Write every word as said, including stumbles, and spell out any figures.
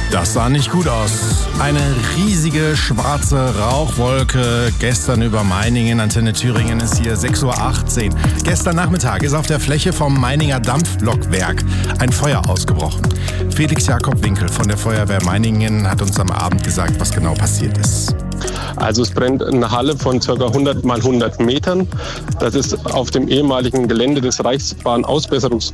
Das sah nicht gut aus. Eine riesige schwarze Rauchwolke gestern über Meiningen. Antenne Thüringen ist hier sechs Uhr achtzehn. Gestern Nachmittag ist auf der Fläche vom Meininger Dampflokwerk ein Feuer ausgebrochen. Felix Jakob Winkel von der Feuerwehr Meiningen hat uns am Abend gesagt, was genau passiert ist. Also es brennt eine Halle von ca. hundert mal hundert Metern. Das ist auf dem ehemaligen Gelände des Reichsbahn-Ausbesserungs-